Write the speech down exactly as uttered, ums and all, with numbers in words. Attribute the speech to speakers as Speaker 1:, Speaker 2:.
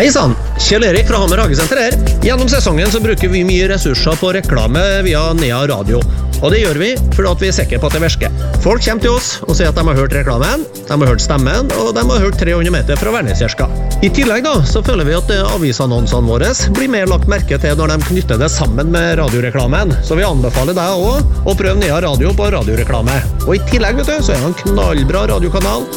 Speaker 1: Hei sann, Kjell Erik fra Hammer Hagesenter her. Gjennom sesongen så bruker vi mye ressurser på reklame via Nea Radio. Og det gjør vi fordi at vi er sikre på at det virker. Folk kommer til oss og sier at de har hørt reklamen, de har hørt stemmen, og de har hørt tre hundre meter fra Værnesgjerska. I tillegg da, så føler vi at avisannonsene våre blir mer lagt merke til når de knytter det sammen med radioreklamen. Så vi anbefaler deg også å prøve Nea Radio på radioreklame. Og i tillegg, vet du, så er det en knallbra radiokanal